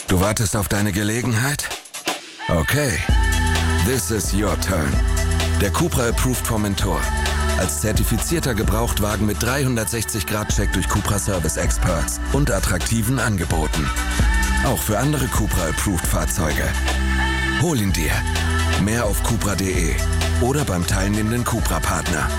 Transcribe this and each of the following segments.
Du wartest auf deine Gelegenheit? Okay. This is your turn. Der Cupra Approved Formentor. Als zertifizierter Gebrauchtwagen mit 360-Grad-Check durch Cupra Service Experts und attraktiven Angeboten. Auch für andere Cupra Approved Fahrzeuge. Hol ihn dir. Mehr auf cupra.de oder beim teilnehmenden Cupra-Partner.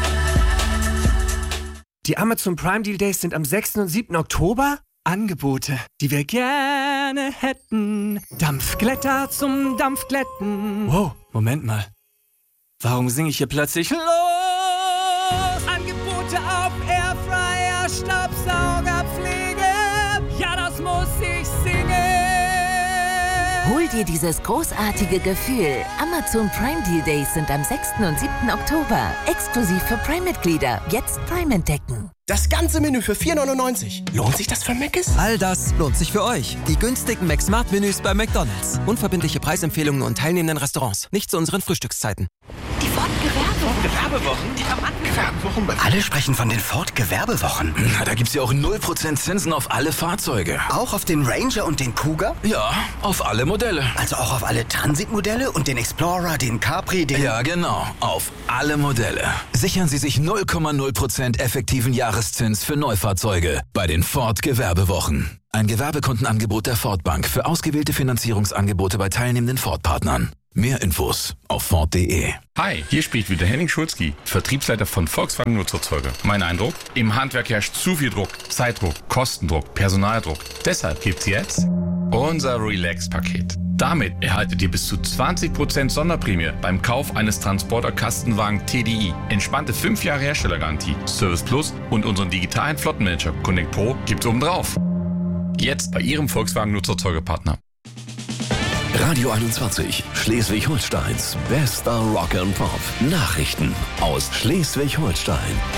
Die Amazon Prime Deal Days sind am 6. und 7. Oktober. Angebote, die wir gerne hätten. Dampfglätter zum Dampfglätten. Wow, Moment mal. Warum singe ich hier plötzlich los? Angebote auf Airfryer, Staubsaugerpflege. Ja, das muss ich singen. Hol dir dieses großartige Gefühl. Amazon Prime Deal Days sind am 6. und 7. Oktober. Exklusiv für Prime-Mitglieder. Jetzt Prime entdecken. Das ganze Menü für 4,99 €. Lohnt sich das für Mc's? All das lohnt sich für euch. Die günstigen McSmart-Menüs bei McDonald's. Unverbindliche Preisempfehlungen und teilnehmenden Restaurants. Nicht zu unseren Frühstückszeiten. Die Ford-Gewerbewochen? Gewerbewochen? Alle sprechen von den Ford-Gewerbewochen. Na, da gibt's ja auch 0% Zinsen auf alle Fahrzeuge. Auch auf den Ranger und den Cougar? Ja, auf alle Modelle. Also auch auf alle Transit-Modelle und den Explorer, den Capri, den... Ja, genau. Auf alle Modelle. Sichern Sie sich 0,0% effektiven Jahreszins für Neufahrzeuge bei den Ford-Gewerbewochen. Ein Gewerbekundenangebot der Ford Bank für ausgewählte Finanzierungsangebote bei teilnehmenden Ford-Partnern. Mehr Infos auf Ford.de. Hi, hier spricht wieder Henning Schulzki, Vertriebsleiter von Volkswagen Nutzerzeuger. Mein Eindruck? Im Handwerk herrscht zu viel Druck, Zeitdruck, Kostendruck, Personaldruck. Deshalb gibt's jetzt unser Relax-Paket. Damit erhaltet ihr bis zu 20% Sonderprämie beim Kauf eines Transporter-Kastenwagen TDI. Entspannte 5 Jahre Herstellergarantie, Service Plus und unseren digitalen Flottenmanager Connect Pro gibt's obendrauf. Jetzt bei Ihrem Volkswagen Nutzerzeugerpartner. Radio 21, Schleswig-Holsteins bester Rock and Pop. Nachrichten aus Schleswig-Holstein.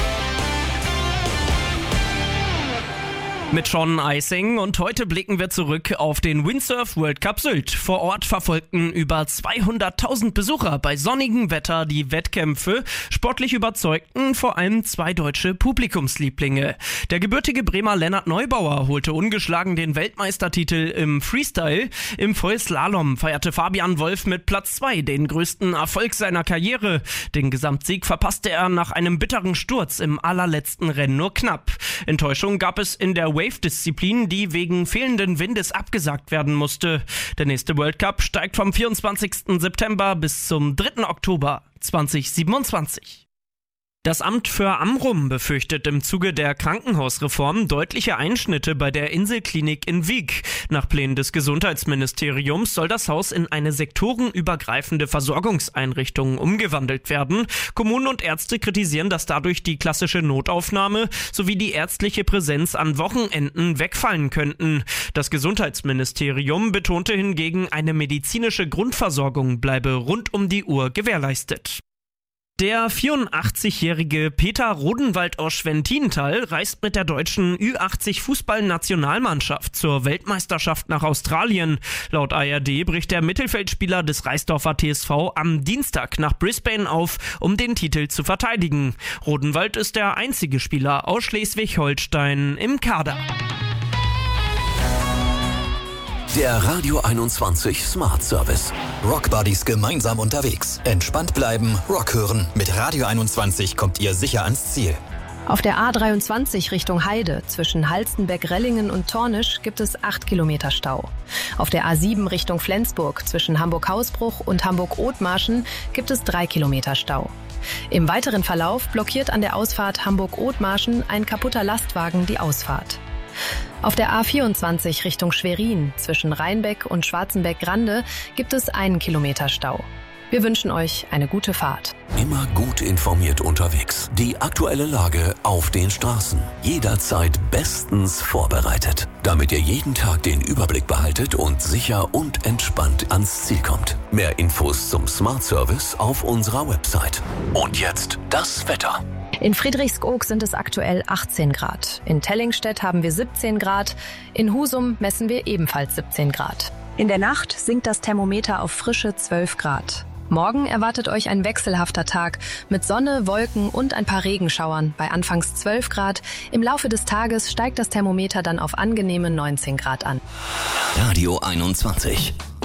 Mit Sean Eising und heute blicken wir zurück auf den Windsurf World Cup Sylt. Vor Ort verfolgten über 200.000 Besucher bei sonnigem Wetter die Wettkämpfe. Sportlich überzeugten vor allem 2 deutsche Publikumslieblinge. Der gebürtige Bremer Lennart Neubauer holte ungeschlagen den Weltmeistertitel im Freestyle. Im Vollslalom feierte Fabian Wolf mit Platz 2 den größten Erfolg seiner Karriere. Den Gesamtsieg verpasste er nach einem bitteren Sturz im allerletzten Rennen nur knapp. Enttäuschung gab es in der Wave-Disziplin, die wegen fehlenden Windes abgesagt werden musste. Der nächste World Cup steigt vom 24. September bis zum 3. Oktober 2027. Das Amt für Amrum befürchtet im Zuge der Krankenhausreform deutliche Einschnitte bei der Inselklinik in Wiek. Nach Plänen des Gesundheitsministeriums soll das Haus in eine sektorenübergreifende Versorgungseinrichtung umgewandelt werden. Kommunen und Ärzte kritisieren, dass dadurch die klassische Notaufnahme sowie die ärztliche Präsenz an Wochenenden wegfallen könnten. Das Gesundheitsministerium betonte hingegen, eine medizinische Grundversorgung bleibe rund um die Uhr gewährleistet. Der 84-jährige Peter Rodenwald aus Schwentintal reist mit der deutschen Ü80-Fußballnationalmannschaft zur Weltmeisterschaft nach Australien. Laut ARD bricht der Mittelfeldspieler des Reisdorfer TSV am Dienstag nach Brisbane auf, um den Titel zu verteidigen. Rodenwald ist der einzige Spieler aus Schleswig-Holstein im Kader. Der Radio 21 Smart Service. Rock Buddies gemeinsam unterwegs. Entspannt bleiben, Rock hören. Mit Radio 21 kommt ihr sicher ans Ziel. Auf der A23 Richtung Heide zwischen Halstenberg-Rellingen und Tornisch gibt es 8 Kilometer Stau. Auf der A7 Richtung Flensburg zwischen Hamburg-Hausbruch und Hamburg-Othmarschen gibt es 3 Kilometer Stau. Im weiteren Verlauf blockiert an der Ausfahrt Hamburg-Othmarschen ein kaputter Lastwagen die Ausfahrt. Auf der A24 Richtung Schwerin zwischen Rheinbeck und Schwarzenbeck-Grande gibt es 1 Kilometer Stau. Wir wünschen euch eine gute Fahrt. Immer gut informiert unterwegs. Die aktuelle Lage auf den Straßen. Jederzeit bestens vorbereitet. Damit ihr jeden Tag den Überblick behaltet und sicher und entspannt ans Ziel kommt. Mehr Infos zum Smart Service auf unserer Website. Und jetzt das Wetter. In Friedrichskoog sind es aktuell 18 Grad. In Tellingstedt haben wir 17 Grad. In Husum messen wir ebenfalls 17 Grad. In der Nacht sinkt das Thermometer auf frische 12 Grad. Morgen erwartet euch ein wechselhafter Tag mit Sonne, Wolken und ein paar Regenschauern bei anfangs 12 Grad. Im Laufe des Tages steigt das Thermometer dann auf angenehme 19 Grad an. Radio 21.